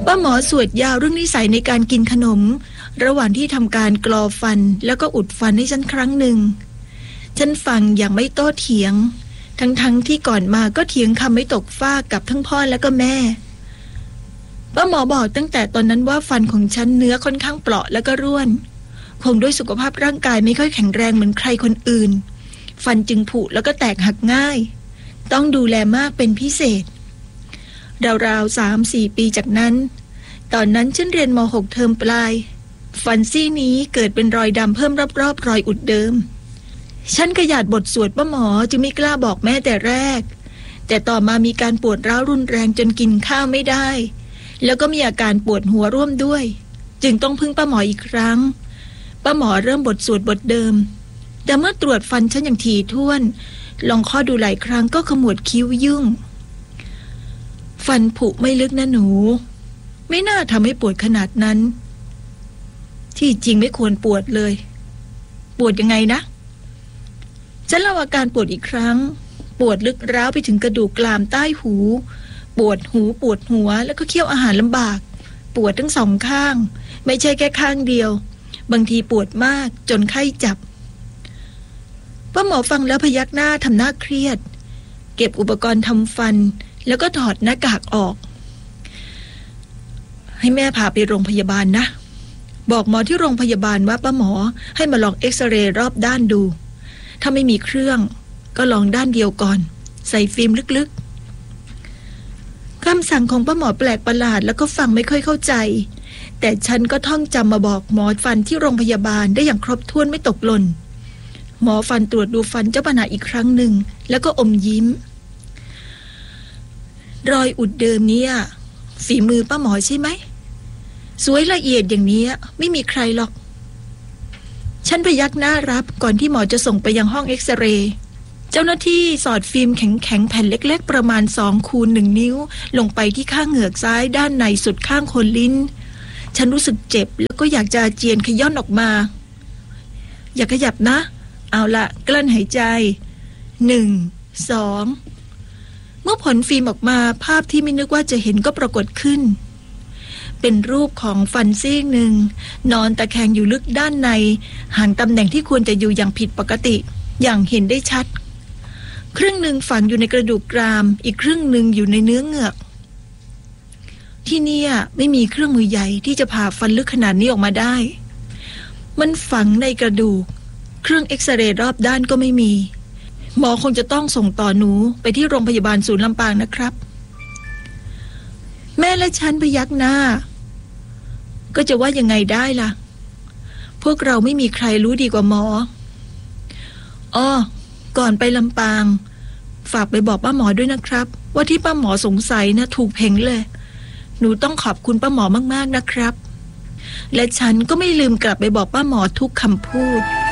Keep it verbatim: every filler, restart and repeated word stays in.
ป้าหมอสวดยาวเรื่องนิสัยในการกินขนมระหว่างที่ทำการกรอฟันแล้วก็อุดฟันให้ฉันครั้งหนึ่งฉันฟังอย่างไม่โต้เถียงทั้งๆ ท, ที่ก่อนมาก็เถียงคำไม่ตกฟากกับทั้งพ่อและก็แม่ป้าหมอบอกตั้งแต่ตอนนั้นว่าฟันของฉันเนื้อค่อนข้างเปราะแล้วก็ร่วนคงด้วยสุขภาพร่างกายไม่ค่อยแข็งแรงเหมือนใครคนอื่นฟันจึงผุแล้วก็แตกหักง่ายต้องดูแลมากเป็นพิเศษราวๆ สามสี่ ปีจากนั้นตอนนั้นฉันเรียนม หก เทอมปลายฟันซี่นี้เกิดเป็นรอยดำเพิ่มรอบๆรอยอุดเดิมฉันขยาดบทสวดป้าหมอจึงไม่กล้าบอกแม่แต่แรกแต่ต่อมามีการปวดร้าวรุนแรงจนกินข้าวไม่ได้แล้วก็มีอาการปวดหัวร่วมด้วยจึงต้องพึ่งป้าหมออีกครั้งป้าหมอเริ่มบทสวดบทเดิมแต่เมื่อตรวจฟันฉันอย่างถี่ถ้วนลองข้อดูหลายครั้งก็ขมวดคิ้วยุ่งฟันผุไม่ลึกนะหนูไม่น่าทำให้ปวดขนาดนั้นที่จริงไม่ควรปวดเลยปวดยังไงนะฉันเล่าอาการปวดอีกครั้งปวดลึกร้าวไปถึงกระดูกกรามใต้หูปวดหูปวดหัวแล้วก็เคี้ยวอาหารลำบากปวดทั้งสองข้างไม่ใช่แค่ข้างเดียวบางทีปวดมากจนไข้จับป้าหมอฟังแล้วพยักหน้าทำหน้าเครียดเก็บอุปกรณ์ทำฟันแล้วก็ถอดหน้ากากออกให้แม่พาไปโรงพยาบาลนะบอกหมอที่โรงพยาบาลว่าป้าหมอให้มาลองเอ็กซเรย์รอบด้านดูถ้าไม่มีเครื่องก็ลองด้านเดียวก่อนใส่ฟิล์มลึกๆคำสั่งของป้าหมอแปลกประหลาดแล้วก็ฟังไม่ค่อยเข้าใจแต่ฉันก็ท่องจำมาบอกหมอฟันที่โรงพยาบาลได้อย่างครบถ้วนไม่ตกหล่นหมอฟันตรวจดูฟันเจ้าปัญหาอีกครั้งหนึ่งแล้วก็อมยิ้มรอยอุดเดิมเนี่ยฝีมือป้าหมอใช่ไหมสวยละเอียดอย่างนี้ไม่มีใครหรอกฉันพยักหน้ารับก่อนที่หมอจะส่งไปยังห้องเอ็กซเรย์เจ้าหน้าที่สอดฟิล์มแข็งๆแผ่นเล็กๆประมาณสองคูณหนึ่งนิ้วลงไปที่ข้างเหงือกซ้ายด้านในสุดข้างโคนลิ้นฉันรู้สึกเจ็บแล้วก็อยากจะอาเจียนขย้อนออกมาอย่าขยับนะเอาละกลั้นหายใจหนึ่งสองเมื่อผลฟิล์มออกมาภาพที่ไม่นึกว่าจะเห็นก็ปรากฏขึ้นเป็นรูปของฟันซี่หนึ่งนอนตะแคงอยู่ลึกด้านในห่างตำแหน่งที่ควรจะอยู่อย่างผิดปกติอย่างเห็นได้ชัดครึ่งหนึ่งฝังอยู่ในกระดูกกรามอีกครึ่งหนึ่งอยู่ในเนื้อเหงือกที่นี่ไม่มีเครื่องมือใหญ่ที่จะผ่าฟันลึกขนาดนี้ออกมาได้มันฝังในกระดูกเครื่องเอ็กซเรย์รอบด้านก็ไม่มีหมอคงจะต้องส่งต่อหนูไปที่โรงพยาบาลศูนย์ลำปางนะครับแม่และฉันพยักหน้าก็จะว่ายังไงได้ล่ะพวกเราไม่มีใครรู้ดีกว่าหมออ้อก่อนไปลำปางฝากไปบอกป้าหมอด้วยนะครับว่าที่ป้าหมอสงสัยนะถูกเพ่งเลยหนูต้องขอบคุณป้าหมอมากๆนะครับและฉันก็ไม่ลืมกลับไปบอกป้าหมอทุกคำพูด